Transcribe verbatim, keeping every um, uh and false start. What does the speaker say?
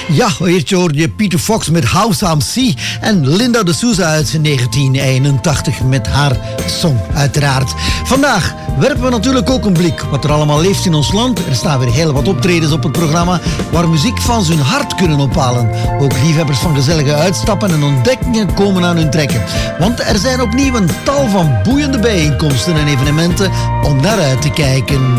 Ja, eertje hoorde je Peter Fox met House I'm Sea en Linda de Souza uit negentien eenentachtig met haar song, uiteraard. Vandaag werpen we natuurlijk ook een blik wat er allemaal leeft in ons land. Er staan weer heel wat optredens op het programma waar muziekfans hun hart kunnen ophalen. Ook liefhebbers van gezellige uitstappen en ontdekkingen komen aan hun trekken. Want er zijn opnieuw een tal van boeiende bijeenkomsten en evenementen om naar uit te kijken.